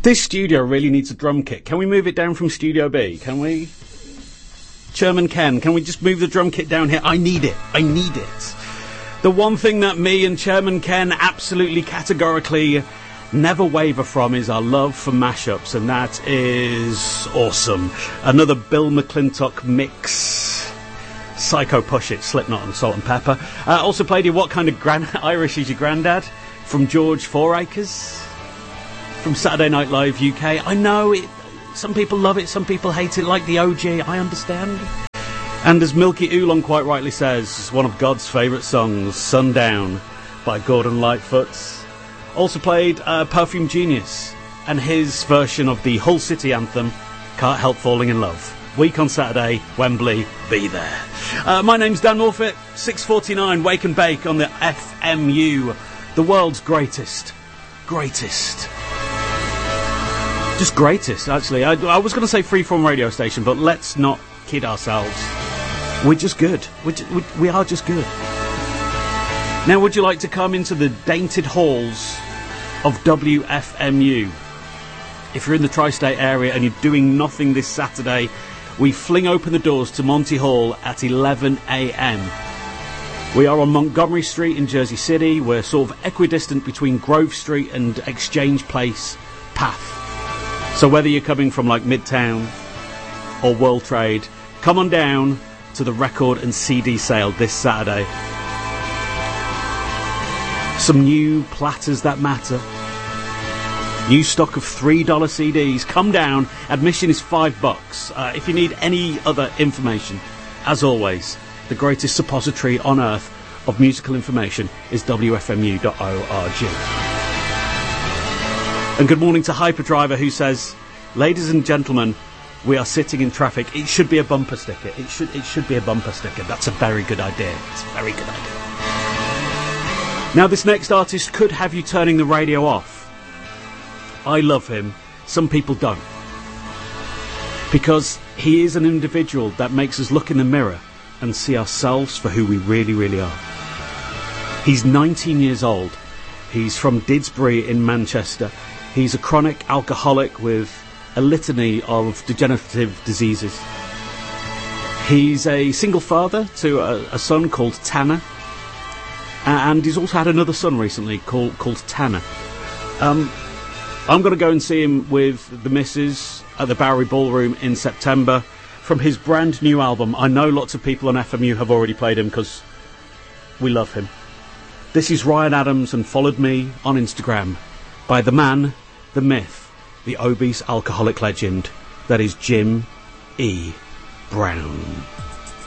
This studio really needs a drum kit. Can we move it down from Studio B? Can we? Chairman Ken, can we just move the drum kit down here? I need it. I need it. The one thing that me and Chairman Ken absolutely categorically never waver from is our love for mashups, and that is awesome. Another Bill McClintock mix. Psycho Push It, Slipknot and Salt and Pepper. Also played you What Kind of Irish Is Your Grandad? From George Fouracres. From Saturday Night Live UK. I know it. Some people love it, some people hate it, like the OG, I understand. And as Milky Oolong quite rightly says, one of God's favourite songs, Sundown, by Gordon Lightfoot. Also played Perfume Genius, and his version of the Hull City anthem, Can't Help Falling in Love. Week on Saturday, Wembley, be there. My name's Dan Morfitt, 6:49, Wake and Bake on the FMU, the world's greatest. Just greatest, actually. I was going to say freeform radio station, but let's not kid ourselves. We're just good. We are just good. Now, would you like to come into the dainted halls of WFMU? If you're in the tri-state area and you're doing nothing this Saturday, we fling open the doors to Monty Hall at 11 a.m. We are on Montgomery Street in Jersey City. We're sort of equidistant between Grove Street and Exchange Place Path. So whether you're coming from like Midtown or World Trade, come on down to the record and CD sale this Saturday. Some new platters that matter. New stock of $3 CDs. Come down. Admission is $5. If you need any other information, as always, the greatest suppository on earth of musical information is wfmu.org. And good morning to Hyperdriver, who says, ladies and gentlemen, we are sitting in traffic. It should be a bumper sticker. It should be a bumper sticker. That's a very good idea. It's a very good idea. Now, this next artist could have you turning the radio off. I love him. Some people don't. Because he is an individual that makes us look in the mirror and see ourselves for who we really, really are. He's 19 years old. He's from Didsbury in Manchester. He's a chronic alcoholic with a litany of degenerative diseases. He's a single father to a son called Tanner. And he's also had another son recently called Tanner. I'm going to go and see him with the missus at the Bowery Ballroom in September from his brand new album. I know lots of people on FMU have already played him because we love him. This is Ryan Adams and Followed Me on Instagram by the man, the myth, the obese alcoholic legend that is Jim E. Brown.